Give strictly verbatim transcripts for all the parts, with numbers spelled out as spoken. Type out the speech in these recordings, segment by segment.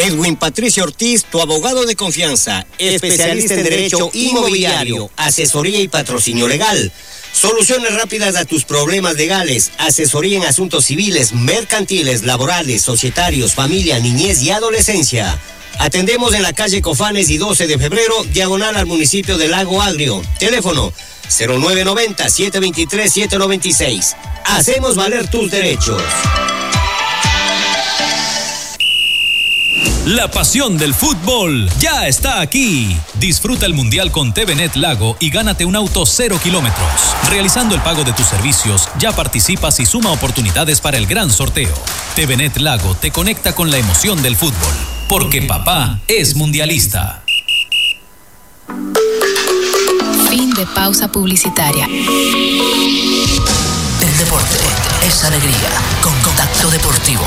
Edwin Patricio Ortiz, tu abogado de confianza, especialista en derecho inmobiliario, asesoría y patrocinio legal. Soluciones rápidas a tus problemas legales, asesoría en asuntos civiles, mercantiles, laborales, societarios, familia, niñez y adolescencia. Atendemos en la calle Cofanes y doce de febrero, diagonal al municipio de Lago Agrio. Teléfono cero nueve nueve cero, siete dos tres, siete nueve seis. Hacemos valer tus derechos. La pasión del fútbol ya está aquí. Disfruta el Mundial con T V Net Lago y gánate un auto cero kilómetros. Realizando el pago de tus servicios, ya participas y suma oportunidades para el gran sorteo. T V Net Lago te conecta con la emoción del fútbol, porque papá es mundialista. Fin de pausa publicitaria. El deporte es alegría con Contacto Deportivo.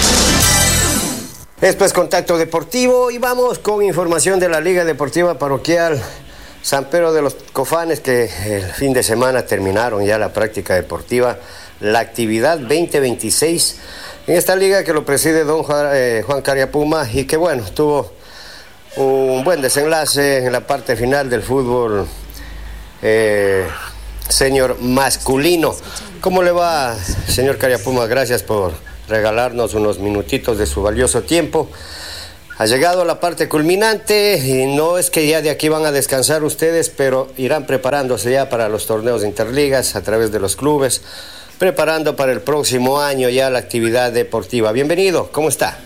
Esto es Contacto Deportivo y vamos con información de la Liga Deportiva Parroquial San Pedro de los Cofanes, que el fin de semana terminaron ya la práctica deportiva, la actividad veinte veintiséis en esta liga que lo preside don Juan, eh, Juan Cariapuma, y que bueno, tuvo un buen desenlace en la parte final del fútbol eh, señor masculino. ¿Cómo le va, señor Cariapuma? Gracias por regalarnos unos minutitos de su valioso tiempo. Ha llegado la parte culminante y no es que ya de aquí van a descansar ustedes, pero irán preparándose ya para los torneos de interligas a través de los clubes, preparando para el próximo año ya la actividad deportiva. Bienvenido, ¿cómo está?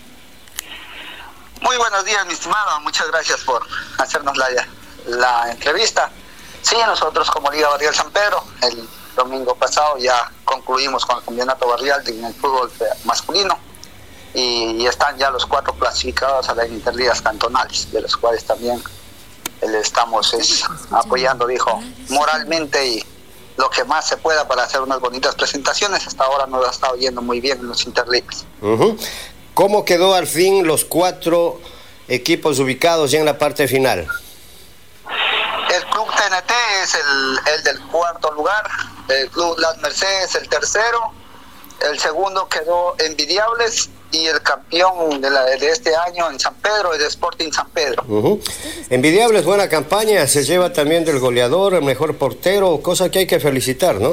Muy buenos días, mi estimado, muchas gracias por hacernos la, la entrevista. Sí, nosotros como Liga Barrial San Pedro, el domingo pasado ya concluimos con el campeonato barrial en el fútbol masculino y, y están ya los cuatro clasificados a las interligas cantonales, de los cuales también le estamos es, apoyando, dijo, moralmente y lo que más se pueda para hacer unas bonitas presentaciones. Hasta ahora nos ha estado yendo muy bien en los interligas. Uh-huh. ¿Cómo quedó al fin los cuatro equipos ubicados ya en la parte final? El Club T N T es el, el del cuarto lugar, el Club Las Mercedes el tercero, el segundo quedó Envidiables y el campeón de, la, de este año en San Pedro es Sporting San Pedro. Uh-huh. Envidiables, buena campaña, se lleva también del goleador, el mejor portero, cosa que hay que felicitar, ¿no?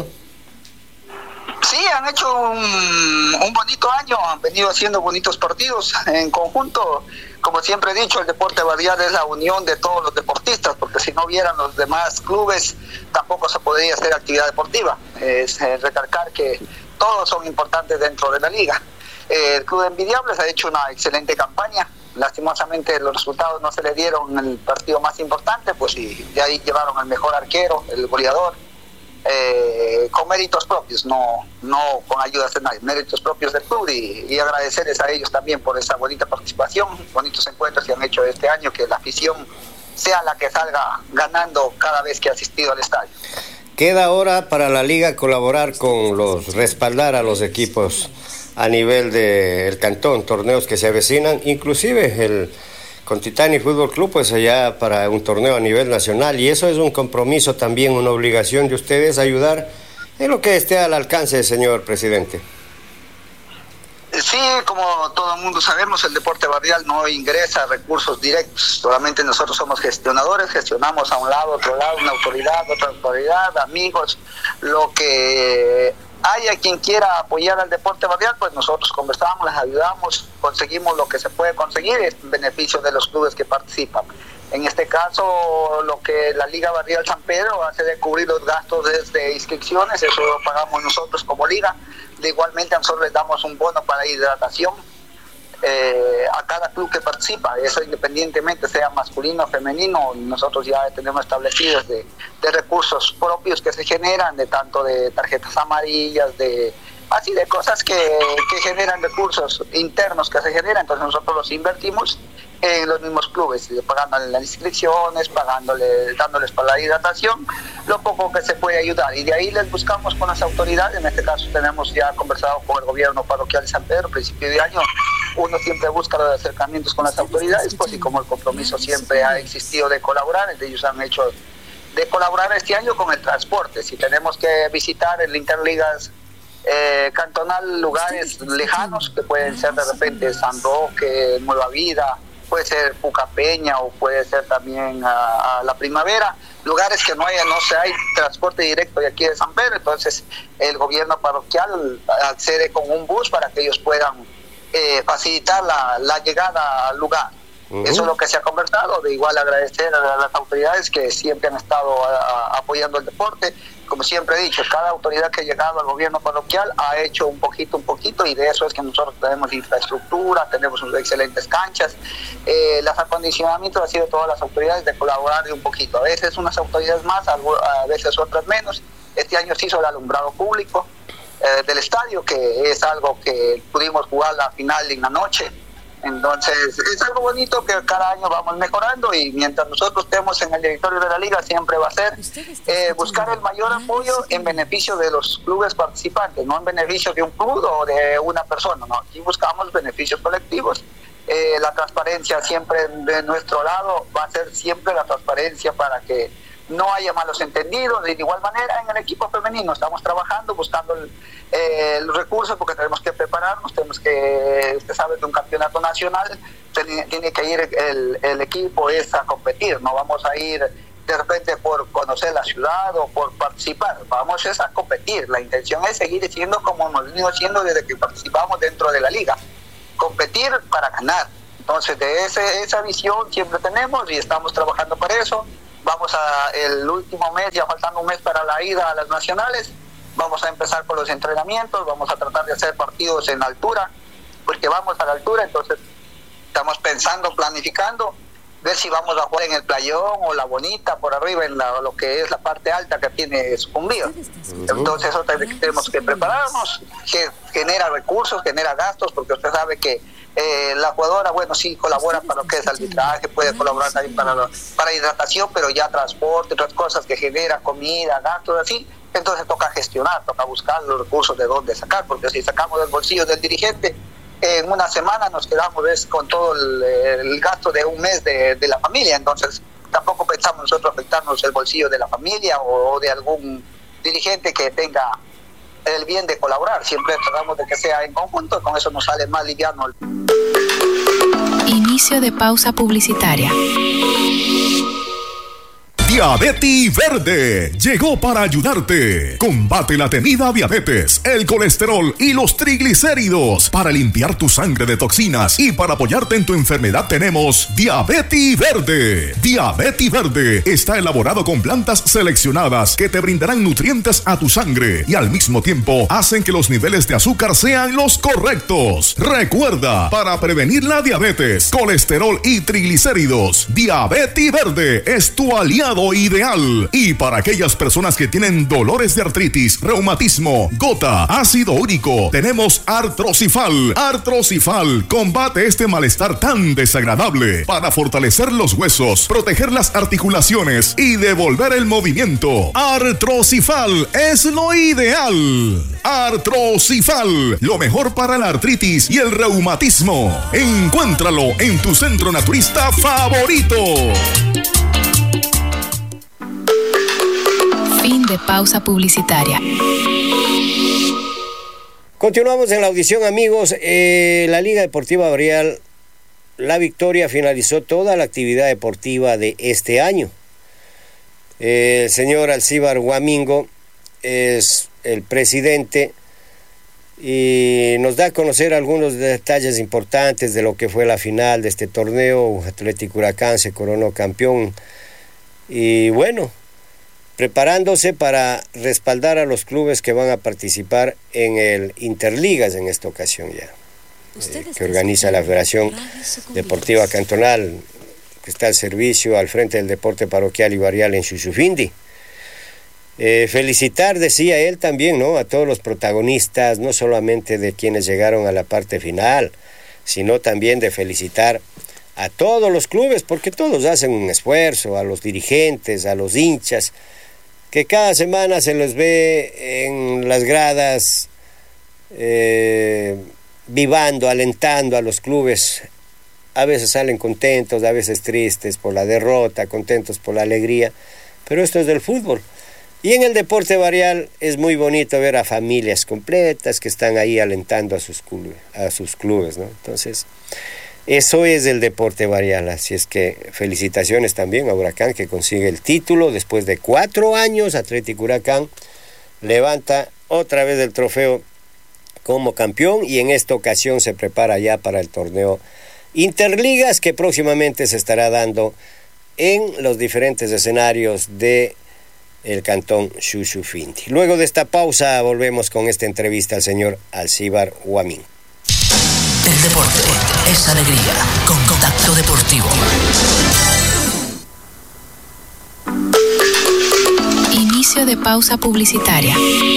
Sí, han hecho un, un bonito año, han venido haciendo bonitos partidos en conjunto. Como siempre he dicho, el deporte barrial es la unión de todos los deportistas, porque si no hubieran los demás clubes, tampoco se podría hacer actividad deportiva. Es eh, recalcar que todos son importantes dentro de la liga. Eh, el Club de Envidiables ha hecho una excelente campaña. Lastimosamente los resultados no se le dieron en el partido más importante, pues y de ahí llevaron al mejor arquero, el goleador. Eh, con méritos propios, no no con ayudas de nadie, méritos propios del club y, y agradecerles a ellos también por esa bonita participación, bonitos encuentros que han hecho este año, que la afición sea la que salga ganando cada vez que ha asistido al estadio. Queda ahora para la liga colaborar con los, respaldar a los equipos a nivel del cantón, torneos que se avecinan, inclusive el con Titani Fútbol Club, pues allá para un torneo a nivel nacional, y eso es un compromiso también, una obligación de ustedes, ayudar en lo que esté al alcance, señor presidente. Sí, como todo el mundo sabemos, el deporte barrial no ingresa recursos directos, solamente nosotros somos gestionadores, gestionamos a un lado, otro lado, una autoridad, otra autoridad, amigos, lo que haya quien quiera apoyar al deporte barrial, pues nosotros conversamos, les ayudamos, conseguimos lo que se puede conseguir en beneficio de los clubes que participan. En este caso, lo que la Liga Barrial San Pedro hace de cubrir los gastos desde inscripciones, eso lo pagamos nosotros como liga. De igualmente a nosotros les damos un bono para hidratación eh, a cada club que participa, eso independientemente sea masculino o femenino. Nosotros ya tenemos establecidos de, de recursos propios que se generan, de tanto de tarjetas amarillas, de así de cosas que, que generan recursos internos que se generan, entonces nosotros los invertimos en los mismos clubes, pagándole las inscripciones, pagándole, dándoles para la hidratación, lo poco que se puede ayudar, y de ahí les buscamos con las autoridades. En este caso tenemos ya conversado con el gobierno parroquial de San Pedro, a principio de año uno siempre busca los acercamientos con las autoridades, pues y como el compromiso siempre ha existido de colaborar, ellos han hecho de colaborar este año con el transporte. Si tenemos que visitar el Interligas eh, cantonal lugares lejanos que pueden ser de repente San Roque, Nueva Vida, puede ser Pucapeña o puede ser también a, a La Primavera, lugares que no hay, no se hay transporte directo de aquí de San Pedro. Entonces el gobierno parroquial accede con un bus para que ellos puedan eh, facilitar la, la llegada al lugar. Uh-huh. Eso es lo que se ha conversado. De igual agradecer a las autoridades que siempre han estado a, a, apoyando el deporte. Como siempre he dicho, cada autoridad que ha llegado al gobierno parroquial ha hecho un poquito, un poquito, y de eso es que nosotros tenemos infraestructura, tenemos unas excelentes canchas. Eh, los acondicionamientos han sido todas las autoridades de colaborar de un poquito. A veces unas autoridades más, a veces otras menos. Este año se hizo el alumbrado público eh, del estadio, que es algo que pudimos jugar la final en la noche. Entonces es algo bonito que cada año vamos mejorando, y mientras nosotros estemos en el directorio de la liga siempre va a ser eh, buscar el mayor apoyo en beneficio de los clubes participantes, no en beneficio de un club o de una persona, no, aquí buscamos beneficios colectivos. Eh, la transparencia siempre de nuestro lado va a ser siempre la transparencia para que no haya malos entendidos. De igual manera en el equipo femenino estamos trabajando, buscando el, eh, los recursos, porque tenemos que prepararnos, tenemos que, usted sabe que un campeonato nacional tiene, tiene que ir el, el equipo es a competir, no vamos a ir de repente por conocer la ciudad o por participar, vamos es a competir. La intención es seguir siendo como nos venido siendo desde que participamos dentro de la liga, competir para ganar. Entonces de ese, esa visión siempre tenemos y estamos trabajando para eso. Vamos a el último mes, ya faltando un mes para la ida a las nacionales, vamos a empezar con los entrenamientos, vamos a tratar de hacer partidos en altura, porque vamos a la altura. Entonces estamos pensando, planificando, ver si vamos a jugar en el Playón o La Bonita, por arriba, en la, lo que es la parte alta que tiene Sucumbíos. Entonces eso tenemos que prepararnos, que genera recursos, genera gastos, porque usted sabe que Eh, la jugadora, bueno, sí colabora para lo que es arbitraje, puede colaborar también para, lo, para hidratación, pero ya transporte, otras cosas que genera, comida, gastos, así. Entonces toca gestionar, toca buscar los recursos de dónde sacar, porque si sacamos del bolsillo del dirigente, en una semana nos quedamos ¿ves? con todo el, el gasto de un mes de, de la familia. Entonces tampoco pensamos nosotros afectarnos el bolsillo de la familia o, o de algún dirigente que tenga el bien de colaborar. Siempre tratamos de que sea en conjunto, con eso nos sale más liviano. Inicio de pausa publicitaria. Diabetes Verde llegó para ayudarte. Combate la temida diabetes, el colesterol y los triglicéridos. Para limpiar tu sangre de toxinas y para apoyarte en tu enfermedad tenemos Diabetes Verde. Diabetes Verde está elaborado con plantas seleccionadas que te brindarán nutrientes a tu sangre y al mismo tiempo hacen que los niveles de azúcar sean los correctos. Recuerda, para prevenir la diabetes, colesterol y triglicéridos, Diabetes Verde es tu aliado ideal. Y para aquellas personas que tienen dolores de artritis, reumatismo, gota, ácido úrico, tenemos Artrocifal. Artrocifal combate este malestar tan desagradable para fortalecer los huesos, proteger las articulaciones y devolver el movimiento. Artrocifal es lo ideal. Artrocifal, lo mejor para la artritis y el reumatismo. Encuéntralo en tu centro naturista favorito. Fin de pausa publicitaria. Continuamos en la audición, amigos. Eh, la Liga Deportiva Barrial, la Victoria, finalizó toda la actividad deportiva de este año. Eh, el señor Alcíbar Guamingo es el presidente y nos da a conocer algunos detalles importantes de lo que fue la final de este torneo. Atlético Huracán se coronó campeón y bueno, preparándose para respaldar a los clubes que van a participar en el Interligas en esta ocasión ya, eh, que organiza la Federación Deportiva Cantonal, que está al servicio al frente del deporte parroquial y barrial en Xuxufindi. Eh, felicitar, decía él también, ¿no?, a todos los protagonistas, no solamente de quienes llegaron a la parte final, sino también de felicitar a todos los clubes, porque todos hacen un esfuerzo, a los dirigentes, a los hinchas, que cada semana se los ve en las gradas eh, vivando, alentando a los clubes. A veces salen contentos, a veces tristes por la derrota, contentos por la alegría, pero esto es del fútbol. Y en el deporte barrial es muy bonito ver a familias completas que están ahí alentando a sus clubes, a sus clubes, ¿no? Entonces, eso es el deporte barrial. Así es que felicitaciones también a Huracán, que consigue el título después de cuatro años. Atlético Huracán levanta otra vez el trofeo como campeón y en esta ocasión se prepara ya para el torneo Interligas, que próximamente se estará dando en los diferentes escenarios de el cantón Shushufindi. Luego de esta pausa volvemos con esta entrevista al señor Alcíbar Huamín. El deporte es alegría con Contacto Deportivo. Inicio de pausa publicitaria.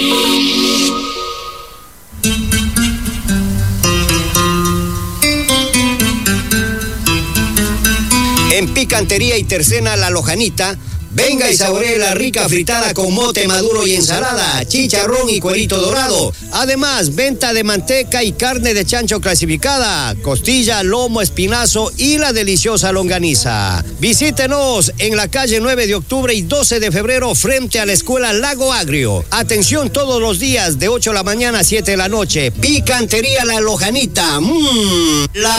En Picantería y Tercena La Lojanita, venga y saboree la rica fritada con mote maduro y ensalada, chicharrón y cuerito dorado. Además, venta de manteca y carne de chancho clasificada, costilla, lomo, espinazo y la deliciosa longaniza. Visítenos en la calle nueve de octubre y doce de febrero frente a la escuela Lago Agrio. Atención todos los días de ocho de la mañana a siete de la noche. Picantería La Lojanita. Mmm, la